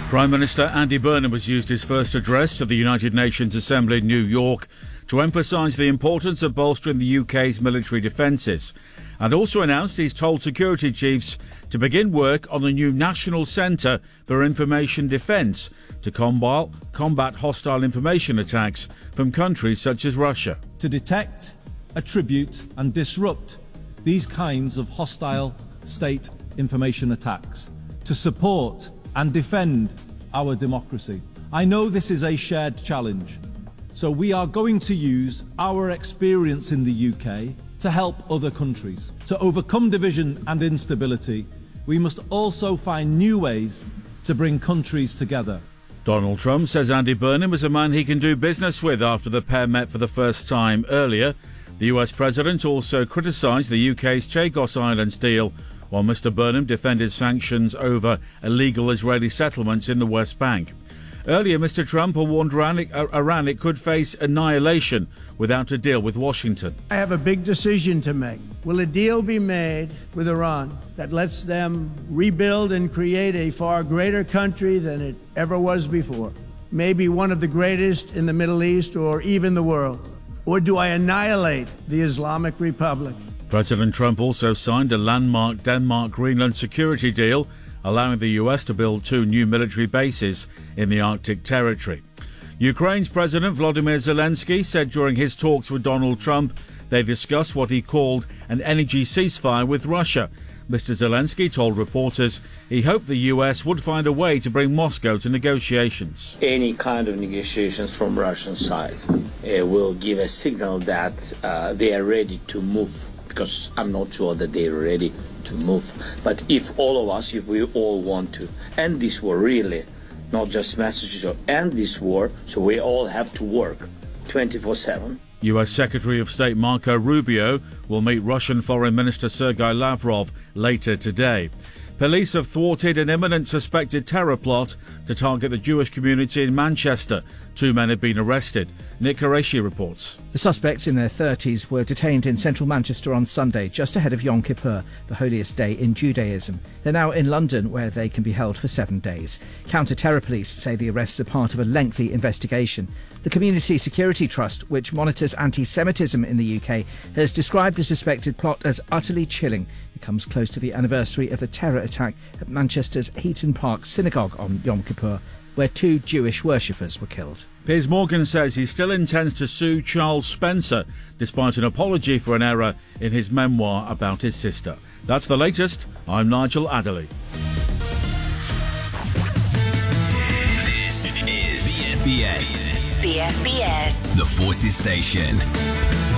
Prime Minister Andy Burnham has used his first address to the United Nations Assembly in New York to emphasise the importance of bolstering the UK's military defences, and also announced he's told security chiefs to begin work on a new National Centre for Information Defence to combat hostile information attacks from countries such as Russia. To detect, attribute and disrupt these kinds of hostile state information attacks, to support and defend our democracy. I know this is a shared challenge, so we are going to use our experience in the UK to help other countries. To overcome division and instability, we must also find new ways to bring countries together. Donald Trump says Andy Burnham is a man he can do business with after the pair met for the first time earlier. The US president also criticised the UK's Chagos Islands deal, while Mr Burnham defended sanctions over illegal Israeli settlements in the West Bank. Earlier, Mr Trump warned Iran it could face annihilation without a deal with Washington. I have a big decision to make. Will a deal be made with Iran that lets them rebuild and create a far greater country than it ever was before? Maybe one of the greatest in the Middle East or even the world? Or do I annihilate the Islamic Republic? President Trump also signed a landmark Denmark-Greenland security deal, allowing the US to build 2 new military bases in the Arctic territory. Ukraine's President Volodymyr Zelensky said during his talks with Donald Trump they discussed what he called an energy ceasefire with Russia. Mr Zelensky told reporters he hoped the US would find a way to bring Moscow to negotiations. Any kind of negotiations from Russian side will give a signal that they are ready to move, because I'm not sure that they're ready to move. But if all of us, if we all want to end this war, really, not just messages, or end this war, so we all have to work 24/7. US Secretary of State Marco Rubio will meet Russian Foreign Minister Sergei Lavrov later today. Police have thwarted an imminent suspected terror plot to target the Jewish community in Manchester. 2 men have been arrested. Nick Qureshi reports. The suspects in their 30s were detained in central Manchester on Sunday, just ahead of Yom Kippur, the holiest day in Judaism. They're now in London, where they can be held for 7 days. Counter-terror police say the arrests are part of a lengthy investigation. The Community Security Trust, which monitors anti-Semitism in the UK, has described the suspected plot as utterly chilling. It comes close to the anniversary of the terror attack at Manchester's Heaton Park Synagogue on Yom Kippur, where 2 Jewish worshippers were killed. Piers Morgan says he still intends to sue Charles Spencer, despite an apology for an error in his memoir about his sister. That's the latest. I'm Nigel Adderley. This is BFBS. The Forces Station.